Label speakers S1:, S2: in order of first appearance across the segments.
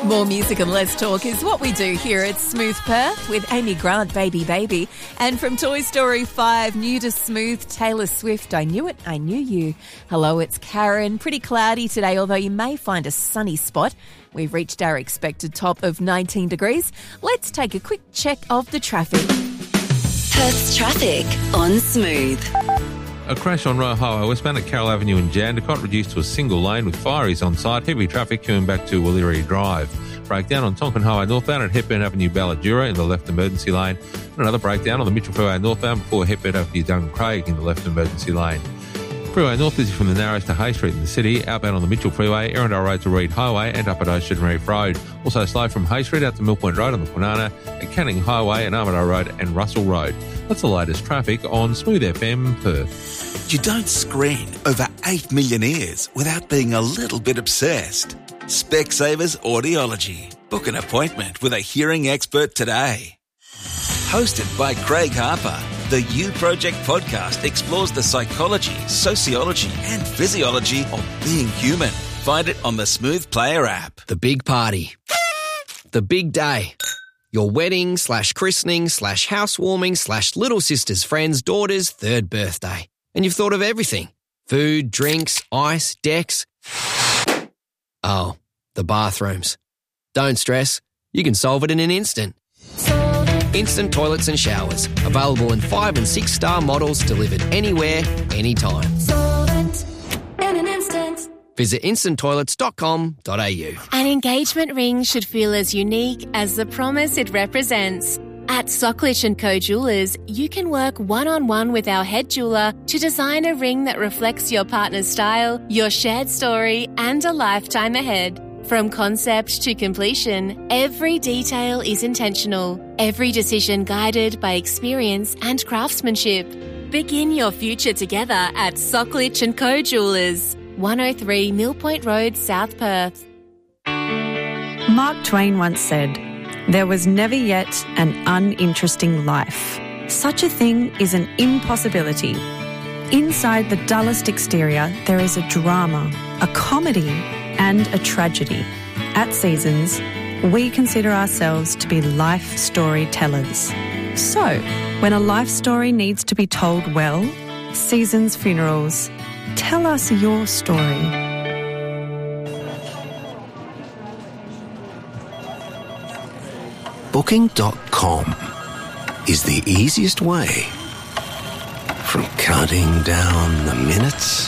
S1: More music and less talk is what we do here at Smooth Perth with Amy Grant, Baby Baby. And from Toy Story 5, new to Smooth, Taylor Swift, I Knew It, I Knew You. Hello, it's Karen. Pretty cloudy today, although you may find a sunny spot. We've reached our expected top of 19 degrees. Let's take a quick check of the traffic.
S2: Perth's traffic on Smooth.
S3: A crash on Royal Highway westbound at Carroll Avenue in Jandakot reduced to a single lane with fireys on site. Heavy traffic queuing back to Williri Drive. Breakdown on Tonkin Highway northbound at Hepburn Avenue Balladura in the left emergency lane. And another breakdown on the Mitchell Freeway northbound before Hepburn Avenue Duncan Craig in the left emergency lane. Freeway North busy from the Narrows to Hay Street in the city, outbound on the Mitchell Freeway, Erindale Road to Reed Highway and up at Ocean Reef Road. Also slow from Hay Street out to Mill Point Road on the Kwinana, at Canning Highway and Armadale Road and Russell Road. That's the latest traffic on Smooth FM Perth.
S4: You don't screen over 8 million ears without being a little bit obsessed. Specsavers Audiology. Book an appointment with a hearing expert today. Hosted by Craig Harper, the You Project podcast explores the psychology, sociology and physiology of being human. Find it on the Smooth Player app.
S5: The big party. The big day. Your wedding / christening / housewarming / little sister's friend's daughter's 3rd birthday. And you've thought of everything. Food, drinks, ice, decks. Oh, the bathrooms. Don't stress. You can solve it in an instant. Instant toilets and showers. Available in 5- and 6-star models delivered anywhere, anytime.
S6: Solvent in an instant.
S5: Visit instanttoilets.com.au.
S7: An engagement ring should feel as unique as the promise it represents. At Socklich & Co Jewellers, you can work one-on-one with our head jeweller to design a ring that reflects your partner's style, your shared story, and a lifetime ahead. From concept to completion, every detail is intentional, every decision guided by experience and craftsmanship. Begin your future together at Socklich & Co Jewellers, 103 Mill Point Road, South Perth.
S8: Mark Twain once said, "There was never yet an uninteresting life. Such a thing is an impossibility. Inside the dullest exterior, there is a drama, a comedy, and a tragedy. At Seasons, we consider ourselves to be life storytellers. So, when a life story needs to be told well, Seasons Funerals, tell us your story."
S9: Booking.com is the easiest way from counting down the minutes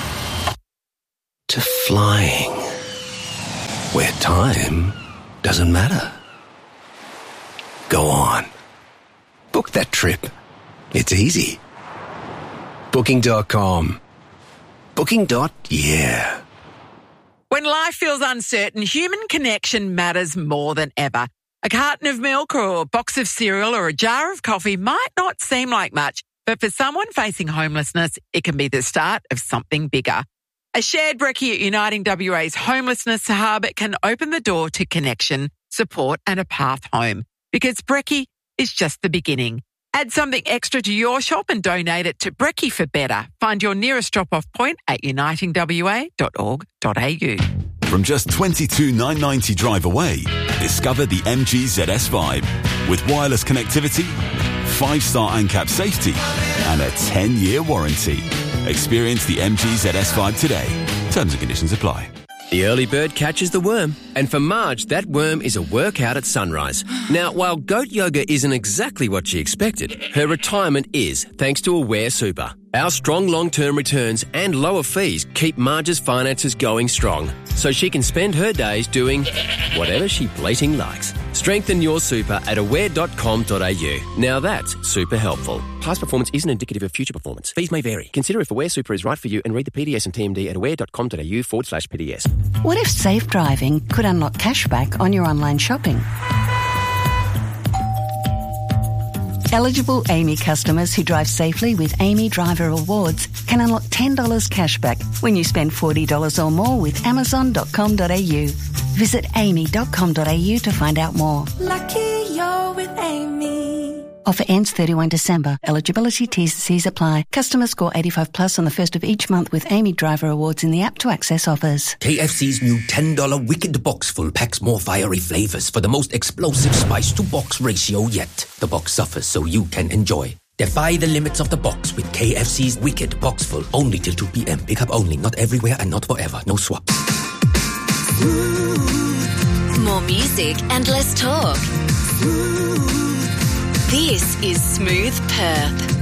S9: to flying where time doesn't matter. Go on. Book that trip. It's easy. Booking.com. Booking.yeah.
S10: When life feels uncertain, human connection matters more than ever. A carton of milk or a box of cereal or a jar of coffee might not seem like much, but for someone facing homelessness, it can be the start of something bigger. A shared brekkie at Uniting WA's Homelessness Hub can open the door to connection, support and a path home. Because brekkie is just the beginning. Add something extra to your shop and donate it to Brekkie for Better. Find your nearest drop-off point at unitingwa.org.au.
S11: From just $22,990 drive away, discover the MG ZS Vibe. With wireless connectivity, 5-star ANCAP safety, and a 10-year warranty. Experience the MG ZS Vibe today. Terms and conditions apply.
S5: The early bird catches the worm, and for Marge, that worm is a workout at sunrise. Now, while goat yoga isn't exactly what she expected, her retirement is, thanks to Aware Super. Our strong long-term returns and lower fees keep Marge's finances going strong, so she can spend her days doing whatever she bleating likes. Strengthen your super at aware.com.au. Now that's super helpful. Past performance isn't indicative of future performance. Fees may vary. Consider if Aware Super is right for you and read the PDS and TMD at aware.com.au/PDS.
S12: What if safe driving could unlock cashback on your online shopping? Eligible Amy customers who drive safely with Amy Driver Awards can unlock $10 cashback when you spend $40 or more with Amazon.com.au. Visit amy.com.au to find out more.
S6: Lucky you're with Amy.
S12: Offer ends 31 December. Eligibility T&Cs apply. Customers score 85 plus on the first of each month with Amy Driver Awards in the app to access offers.
S13: KFC's new $10 Wicked Box Full packs more fiery flavors for the most explosive spice-to-box ratio yet. The box suffers so you can enjoy. Defy the limits of the box with KFC's Wicked Box Full. Only till 2 p.m. Pick up only. Not everywhere and not forever. No swaps.
S2: More music and less talk. This is Smooth Perth.